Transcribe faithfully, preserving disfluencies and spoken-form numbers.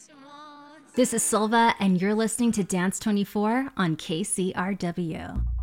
This is Silva, and you're listening to Dance twenty-four on K C R W.